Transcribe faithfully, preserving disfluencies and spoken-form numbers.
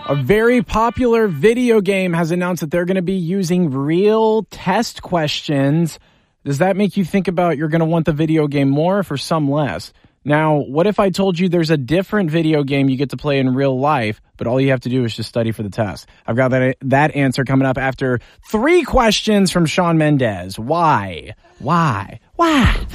A very popular video game has announced that they're going to be using real test questions. Does that make you think about you're going to want the video game more or for some less? Now, what if I told you there's a different video game you get to play in real life, but all you have to do is just study for the test? I've got that, that answer coming up after three questions from Shawn Mendes. Why? Why? Why?